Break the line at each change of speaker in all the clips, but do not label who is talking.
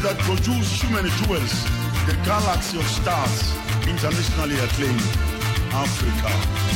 that produce human jewels, the galaxy of stars, internationally acclaimed. Africa.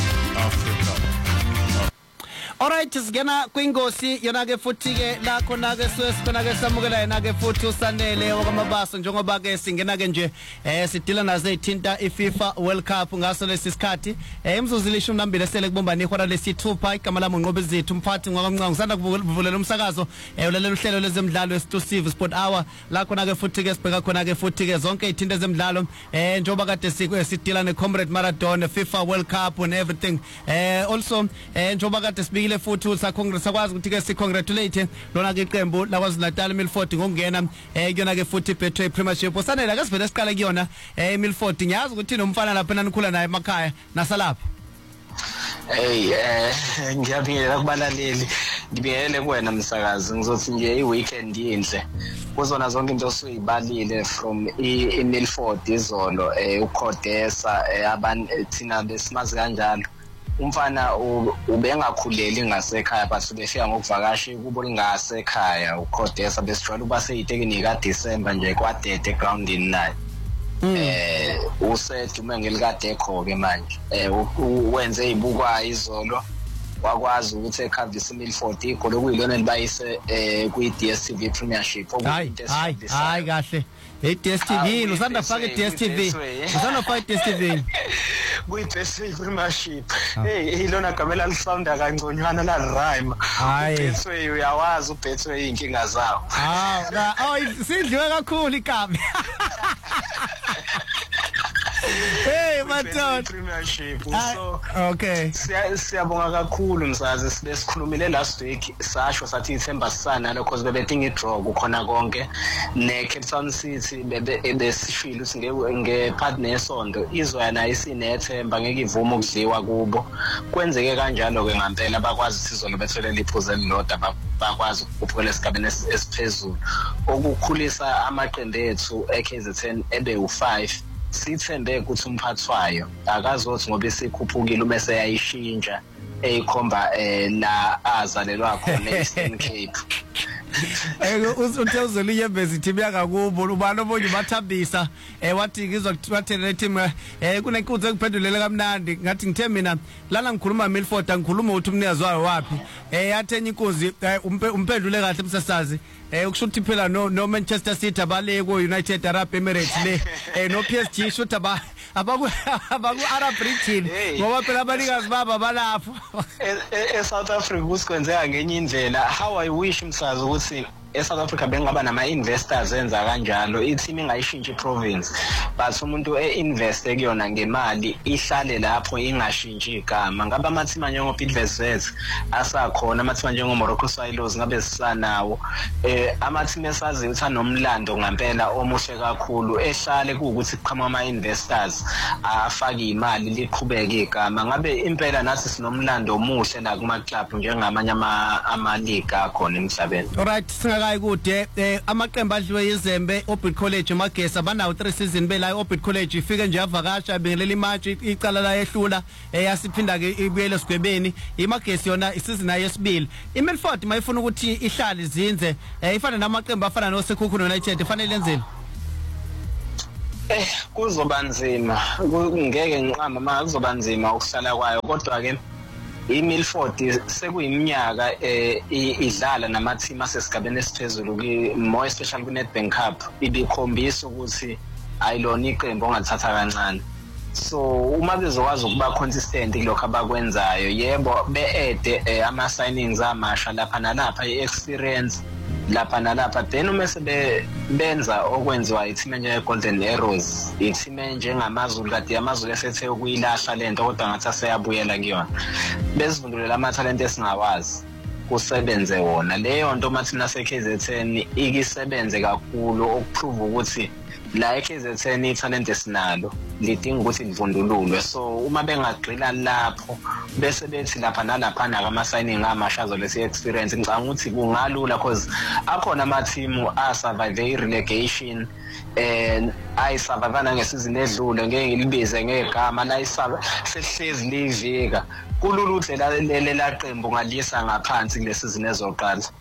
Alright, sigena kwingosi yona ke futhi ke la khona ke sesikhona ke samukela yena ke futhi usanele okwamabaso njengoba ke singena ke nje sidila nazo ethinta iFIFA World Cup ngaso lesisikhathi imzuzu lishumi nambili esele kubomba nehora lesithupha igama lami unqobe zethu umphathi ngwakamncango usanda kuvulela umsakazo ulalela uhlelo lezemidlalo exclusive sport hour la khona ke futhi ke sibheka khona ke futhi ke zonke ithinta zemidlalo njengoba kade sidila ne Comrade Maradona FIFA World Cup and everything also njengoba kade sibikile futhi sa Congress akwazi ukuthi ke congratulate lona ke iqembu la KwaZulu-Natal Milford ngokungena kuyona ke futhi Betway Premiership osanela ke sivele siqala kuyona Milford ngiyazi ukuthi nomfana lapha nanikhula naye emakhaya nasalapha
ngiyabingelela kubalaleli ngibingelele kuwena msakazi ngizothi nje iweekend yinhle kuzona zonke into osuyibalile from iMilford izolo uKhodesa abantu thina besimazi kanjalo umfana ubengakhuleli ngasekhaya but ubefika ngokuvakasha kubo lingasekhaya uKhodesa besijwayele ukuba seyitekini kaDecember nje kwadede groundini naye usedume ngelikadekho ke manje wenze ibukwa izolo wakwazi ukuthi ekhavisa iMilford igolo kuyilona libayise kwi-DStv Premiership
hayi kahle DStv usanda faka DStv usanda faka DStv
kwi-DStv Premiership ilona gamela lisounda kanconywana la rhyme Betway uyawazi uBetway inkinga zawo
sidliwe kakhulu igama Hey Maton
Premiership
so okay
siyabonga kakhulu msazi sibesikhulumile last week sasho sathi ithemba sana lokho bebedinga idraw kukhona konke ne Cape Town City besishilo ukuthi ngepartner esondo izoyana isinethemba ngeke ivume ukudliwa kubo kwenzeke kanjalo ke ngempela bakwazi sizolo betholela iphuzu elilodwa bakwazi ukuphumelela esigabeni esiphezulu okukhulisa amaqembu ethu eKZN ebe u5 sithembe ukuthi umphathwayo akazothi ngoba esikhuphukile bese yayishintsha eyikhomba la azalelwa khona eEastern Cape
uthezela iyembezi team yakakubo ubani obonye bathambisa wathi ngizwa kuthwathele team kunenkunzi ekuphendulele kamnandi ngathi ngithe mina lana ngikhuluma Milford angikhuluma ukuthi umnikazi wayo wapi yathenye inkunzi umphendule kahle umsasazi ukusho ukuthi phela no Manchester City abale ku United Arab Emirates le no PSG shoot abaku Arab region ngoba phela abanikazi baba balapho
eSouth Africa usikwenzeka ngenye indlela how I wish msazi ukuthi eSouth Africa bengaba nama investors enza kanjalo i-team ingayishintsha iprovince but umuntu einveste kuyona ngemali ihlale lapho ingashintshi igama ngaba ama-team njengo Bidvest asakhona ama-team njengo Morocco Swallows ngabe sisanawo ama-team esazi ukuthi anomlando ngempela omuhle kakhulu ehlale kuukuthi kuqhamuka ama-investors afake imali liqhubeke igama ngabe impela nathi sinomlando omuhle la kuma club njengamanye ama-league akhona emhlabeni.
Alright hayi kude amaqembu adliwe yizembe Orbit College Magesa abanawo 3 season bela Orbit College ifike nje avakasha bingelela imatch icala la ehlula yasiphinda ke ibuyele sigwebeni iMagesa yona isizini yesibili iMilford mayifuna ukuthi ihlale izinze ifana namaqembu afana noSekhukhune United fanele enzeni
kuzoba nzima ngeke ngiqamba manje kuzoba nzima ukuhlala kwayo kodwa ke iMilford sekuyiminyaka idlala nama-team asesigabeni esiphezulu more especially ku-Nedbank Cup ibikhombisa ukuthi ayilona iqembu ongathatha kancane so uma bezokwazi ukuba consistent kulokho abakwenzayo yebo be-ede ama-signings amasha lapha nalapha i-experience lapha nalapha then uma benza okwenziwa i-team enjenge-Golden Arrows i-team enjengamazulu kade amazulu esethe ukuyilahla lento kodwa ngathi aseyabuyela kuyona bezivundulela amathalente esingawazi kusebenze wona leyo nto mathina se-KZN ikisebenze kakhulu okuprove ukuthi la eKZN italent esinalo lidinga ukuthi livundululwe so uma bengagxila lapho bese bethi lapha nalapha nakama-signing amashazo lesi experience ngicabanga ukuthi kungalula because akhona ama-team asurvive i-relegation ayisurvive ngesizini edlule ngeke ngilibize ngegama la selihlezi livika kulula ukuthi lela qembu ngalisa ngaphansi kulesizini ezoqala.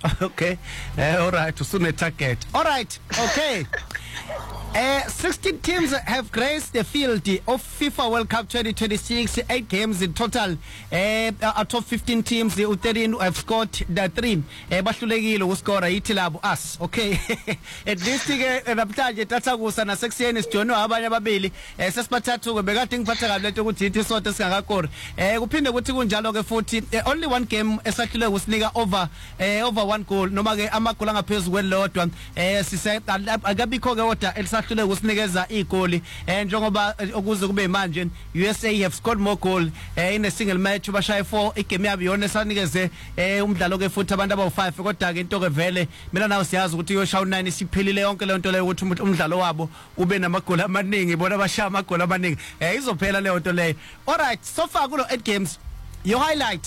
Okay. All right, usune target. All right. Okay. 16 teams have graced the field of FIFA World Cup 2026. 8 games in total. Out of 15 teams, 13 have scored the 3. Bahlulekile ukuscora yithi labo us. Okay. At least ke namhlanje tathakusa nasekuseni sijono abanye ababili. Sesibathathu ke bekade ngiphatha kabi lento ukuthi yithi sonke singakakori. Kuphinde ukuthi kunjalo ke futhi only one game esahlule ukusinika over 1 goal noma ke amagoli angaphezulu kwelodwa. Sise akabikho ke oda elisahlule ukusinikeza igoli njengoba ukuze kube manje USA have scored more goal in a single match bashaye 4 igame yabo yona sanikeze umdlalo ke futhi abantu abawu5 kodwa ke into ke vele mina nawe siyazi ukuthi uyoshawa 9 siphelile yonke le nto leyo ukuthi umdlalo wabo ube namagoli amaningi bona bashaya amagoli amaningi izophela le nto leyo. All right, so far kulo 8 games your highlight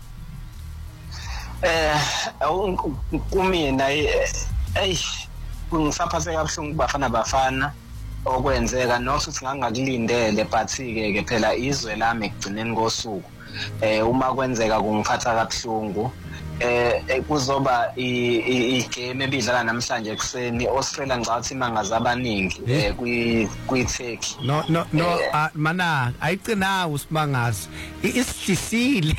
kumina kungisaphase kabuhlungu bafana okwenzeka nokuthi ngangakulindele but ke phela izwe lami ekugcineni kosuku uma kwenzeka kungiphatha kabuhlungu kuzoba igame ebidlala namhlanje ekseni Australia ngicathi mangazi abaningi kwi Turkey
no mana ayicina usimangazi isihlisile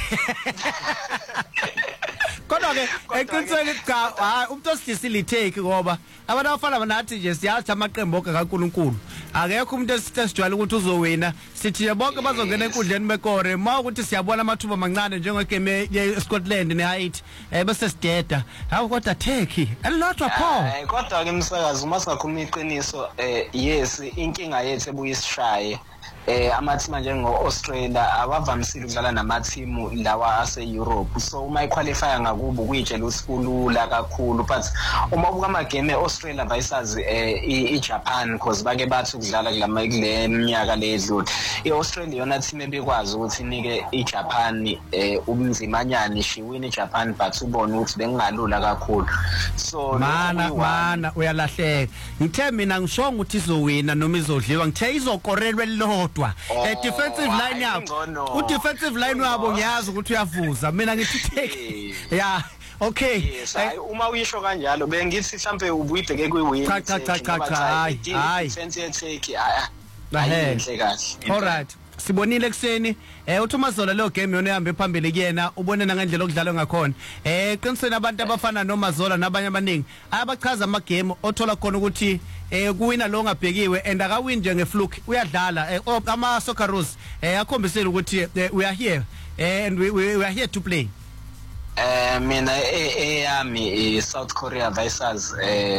kodwa ke eqiniseke cha umuntu osihlisile Turkey ngoba abantu abafana nathi nje siyathi amaqembu onke kaNkulunkulu akekho umuntu esijwayele ukuthi uzowina sithi bonke bazongena enkundleni bekore ma ukuthi siyabona amathuba amancane njengegame yeScotland neHaiti bese sideda hawu kodwa Turkey elilodwa pho
kodwa ke msakazi uma sakhuluma iqiniso yes inkinga yethu ebuyisishaye amathima njengo-Australia awavamisile ukudlala namathimu lawa ase-Europe so uma iqualifya ngakubo kuyitshela ukuthi kulula kakhulu but uma ubuka amagame e-Australia versus i-Japan because bake bathi ukudlala kule minyaka le edlule i-Australia yona team ebikwazi ukuthi inike i-Japan ubunzimanyana ishiwini i-Japan but ubone ukuthi bengalula kakhulu so
mana uyalahleka ngithe mina ngishonga ukuthi izowina noma izodliwa ngithe izokorelwe lodwa defensive line yabo u-defensive line wabo ngiyazi ukuthi uyavuza mina ngithi Turkey yeah okay
yes uma uyisho kanjalo bengithi mhlambe ubuyibheke kwi-win
cha hayi
defense ye-Turkey ayinhle kahle.
All right, sibonile kuseni uThomas Zola leyo game yona ihambe phambili kuyena ubone nangendlela okudlalwa ngakhona qiniseni abantu abafana noMazola nabanye abaningi abachaza ama game othola khona ukuthi kuwina lo ngabhekiwe and akawini nje ngefluke uyadlala ama Socceroos akhombisela ukuthi we are here and we are here to play.
Mina eyami South Korea versus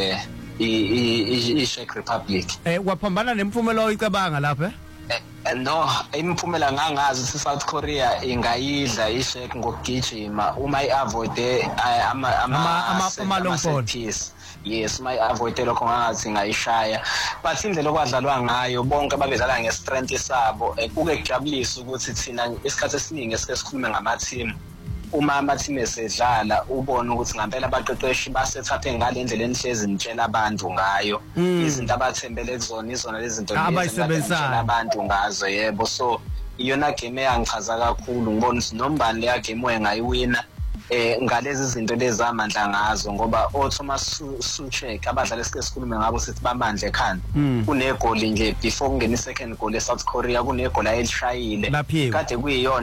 i-Czech Republic
waphambana nemphumela oyicabanga lapha
no imphumela ngangazi ukuthi South Korea ingayidla i-Czech ngokugijima uma i-avoid ama
long ball.
Yes my avoid lokho ngathi ngayishaya but indlela okwadlalwa ngayo bonke babedlala ngestrength sabo kuke kujabulisa ukuthi thina isikhathi esiningi esike sikhulume ngama-team uma ama-team esedlala ubone ukuthi ngempela abaqeqeshi basethathe ngale ndlela enihlezi nitshela abantu ngayo izinto abathembele kuzona izona lezi zinto
abayisebenzisana
abantu ngazo yebo so iyona game eyangichaza kakhulu ngibona ukuthi nombani leya game engayiwina ngalezi zinto lezi amandla ngazo ngoba oThomas Suchek abadlali esike sikhulume ngabo sithi bamandla ekhanda kunegoli nje before kungena i-second goal eSouth Korea kunegoli ayilishayile kade kuyiyona